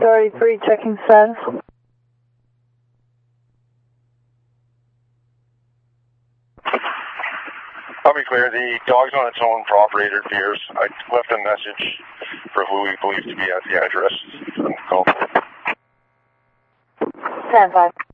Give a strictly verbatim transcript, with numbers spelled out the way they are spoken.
thirty-three, checking status. I'll be clear, the dog's on its own for operator fears. I left a message for who we believe to be at the address. Call. ten five.